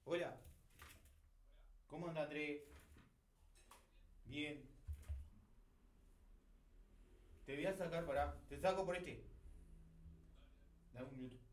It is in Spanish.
Hola, ¿cómo anda André? Bien, te voy a sacar, te saco por este. Dame un minuto.